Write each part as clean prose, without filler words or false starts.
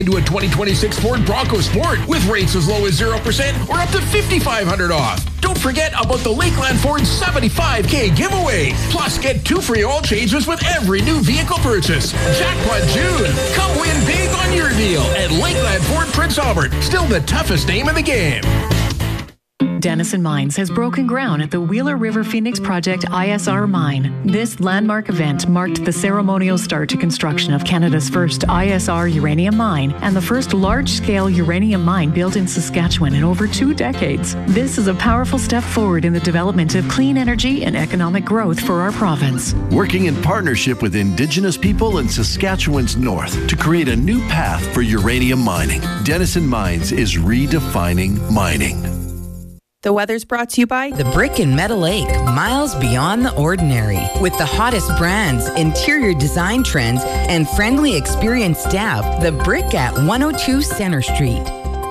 Into a 2026 Ford Bronco Sport with rates as low as 0% or up to $5,500 off. Don't forget about the Lakeland Ford 75K giveaway. Plus, get 2 free oil changes with every new vehicle purchase. Jackpot June. Come win big on your deal at Lakeland Ford Prince Albert. Still the toughest name in the game. Denison Mines has broken ground at the Wheeler River Phoenix Project ISR mine. This landmark event marked the ceremonial start to construction of Canada's first ISR uranium mine and the first large-scale uranium mine built in Saskatchewan in over 2 decades. This is a powerful step forward in the development of clean energy and economic growth for our province. Working in partnership with Indigenous people in Saskatchewan's north to create a new path for uranium mining. Denison Mines is redefining mining. The weather's brought to you by The Brick in Meadow Lake, miles beyond the ordinary. With the hottest brands, interior design trends, and friendly, experienced staff, The Brick at 102 Center Street.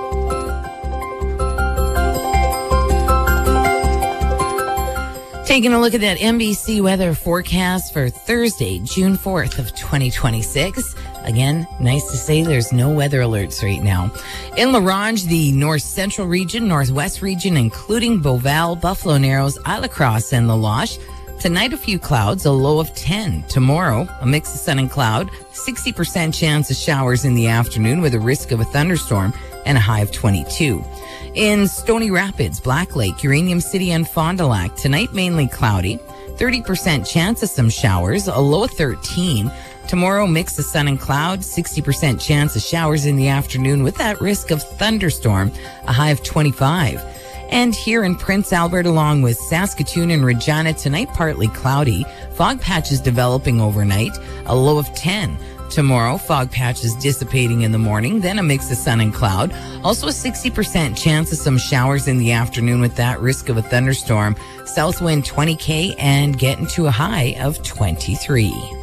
Taking a look at that NBC weather forecast for Thursday, June 4th of 2026. Again, nice to say there's no weather alerts right now. In La Ronge, the north central region, northwest region, including Beauval, Buffalo Narrows, Isle of Cross, and La Loche. Tonight, a few clouds, a low of 10. Tomorrow, a mix of sun and cloud, 60% chance of showers in the afternoon with a risk of a thunderstorm and a high of 22. In Stony Rapids, Black Lake, Uranium City, and Fond du Lac, tonight mainly cloudy, 30% chance of some showers, a low of 13. Tomorrow, mix of sun and cloud, 60% chance of showers in the afternoon with that risk of thunderstorm, a high of 25. And here in Prince Albert, along with Saskatoon and Regina, tonight partly cloudy, fog patches developing overnight, a low of 10. Tomorrow, fog patches dissipating in the morning, then a mix of sun and cloud. Also a 60% chance of some showers in the afternoon with that risk of a thunderstorm. South wind 20 km and getting to a high of 23.